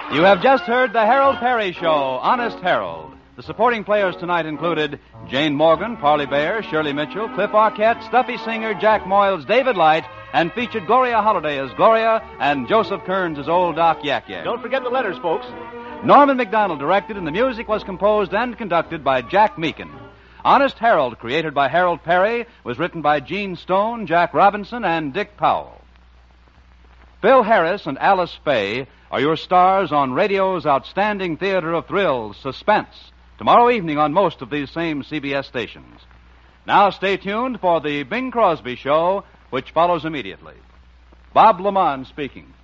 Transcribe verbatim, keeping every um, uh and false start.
You have just heard the Harold Perry Show, Honest Harold. The supporting players tonight included Jane Morgan, Parley Bear, Shirley Mitchell, Cliff Arquette, Stuffy Singer, Jack Moyles, David Light, and featured Gloria Holliday as Gloria and Joseph Kearns as Old Doc Yak Yak. Don't forget the letters, folks. Norman McDonald directed, and the music was composed and conducted by Jack Meakin. Honest Harold, created by Harold Perry, was written by Gene Stone, Jack Robinson, and Dick Powell. Phil Harris and Alice Faye are your stars on radio's outstanding theater of thrills, Suspense, tomorrow evening on most of these same C B S stations. Now stay tuned for the Bing Crosby Show, which follows immediately. Bob Lamont speaking.